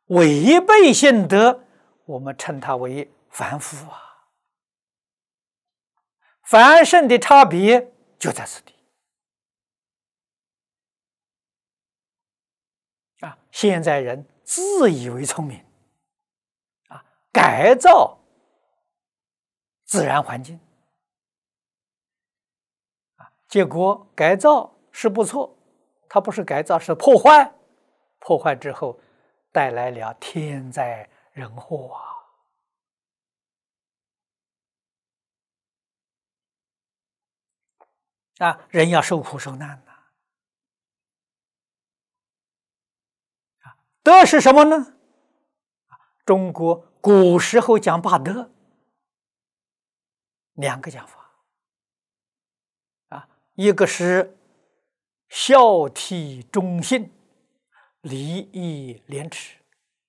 违背性德，我们称它为凡夫啊。凡圣的差别就在此地啊！现在人自以为聪明啊，改造自然环境啊，结果改造是不错，它不是改造，是破坏，破坏之后带来了天灾人祸啊！人要受苦受难的德是什么呢？中国古时候讲八德，两个讲法啊，一个是孝悌忠信、礼义廉耻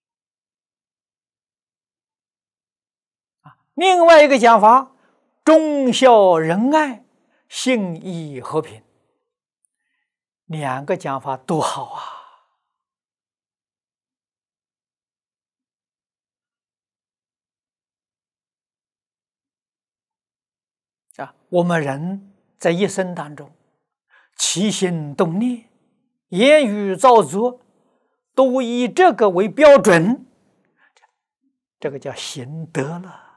啊，另外一个讲法忠孝仁爱、信义和平，两个讲法都好啊。我们人在一生当中，起心动念、言语造作，都以这个为标准，这个叫行德了。